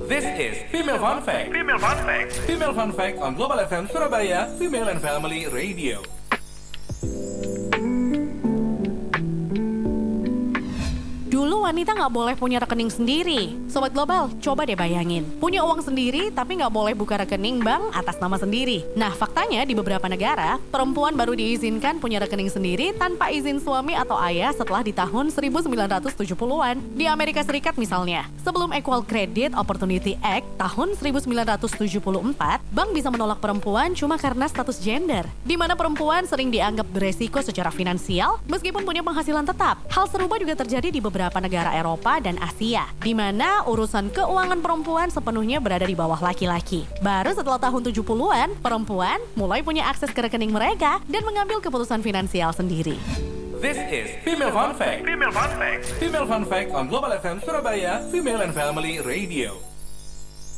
This is Female Fun Fact. Female Fun Fact. Female Fun Fact on Global FM Surabaya, Female and Family Radio. Dulu wanita nggak boleh punya rekening sendiri. Sobat Global, coba deh bayangin. Punya uang sendiri tapi nggak boleh buka rekening bank atas nama sendiri. Nah, faktanya di beberapa negara, perempuan baru diizinkan punya rekening sendiri tanpa izin suami atau ayah setelah di tahun 1970-an. Di Amerika Serikat misalnya, sebelum Equal Credit Opportunity Act tahun 1974, bank bisa menolak perempuan cuma karena status gender, di mana perempuan sering dianggap beresiko secara finansial meskipun punya penghasilan tetap. Hal serupa juga terjadi di beberapa negara Eropa dan Asia, di mana urusan keuangan perempuan sepenuhnya berada di bawah laki-laki. Baru setelah tahun 70-an, perempuan mulai punya akses ke rekening mereka dan mengambil keputusan finansial sendiri. This is Female Fun Fact. Female Fun Fact. Female Fun Fact on Global FM Surabaya, Female and Family Radio.